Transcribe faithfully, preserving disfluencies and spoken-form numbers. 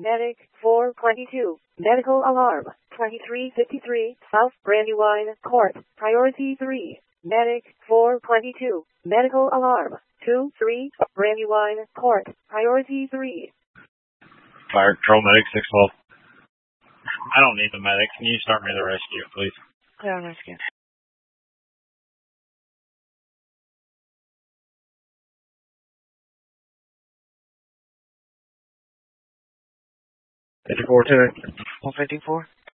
Medic four twenty-two. Medical alarm. twenty-three fifty-three South Brandywine Court. Priority three. Medic four twenty-two. Medical alarm. two three Brandywine Court. Priority three. Fire Control Medic six twelve. I don't need the medic. Can you start me the rescue, please? Clear on rescue. fifty-four two. one fifty-four.